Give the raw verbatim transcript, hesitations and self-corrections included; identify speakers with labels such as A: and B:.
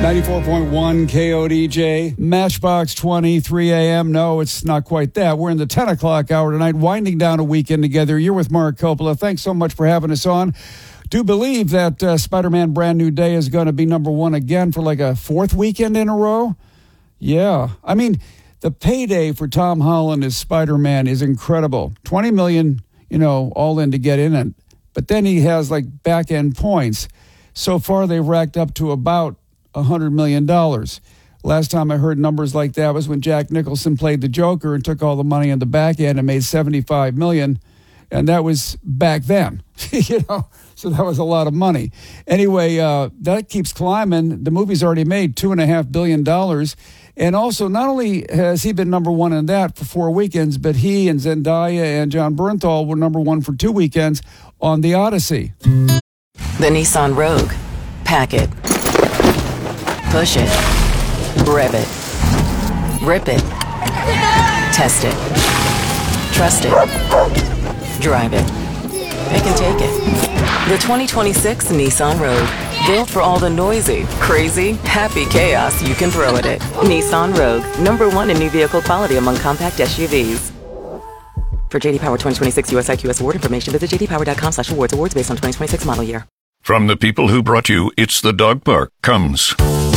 A: ninety-four point one K O D J, Matchbox twenty, three a.m. No, it's not quite that. We're in the ten o'clock hour tonight, winding down a weekend together. You're with Mark Coppola. Thanks so much for having us on. Do believe that uh, Spider-Man Brand New Day is going to be number one again for like a fourth weekend in a row? Yeah. I mean, the payday for Tom Holland as Spider-Man is incredible. twenty million dollars, you know, all in to get in it. But then he has like back-end points. So far, they've racked up to about one hundred million dollars. Last time I heard numbers like that was when Jack Nicholson played the Joker and took all the money on the back end and made seventy-five million dollars. And that was back then, you know, so that was a lot of money. Anyway, uh, that keeps climbing. The movie's already made two point five billion dollars. And also, not only has he been number one in that for four weekends, but he and Zendaya and John Bernthal were number one for two weekends on The Odyssey.
B: The Nissan Rogue. Pack it. Push it. Rev it. Rip it. Test it. Trust it. Drive it. Pick and take it. The twenty twenty-six Nissan Rogue. Built for all the noisy, crazy, happy chaos you can throw at it. Nissan Rogue. Number one in new vehicle quality among compact S U Vs. For J D Power twenty twenty-six U S I Q S award information, visit j d power dot com slash awards. Awards based on twenty twenty-six model year.
C: From the people who brought you It's the Dog Park comes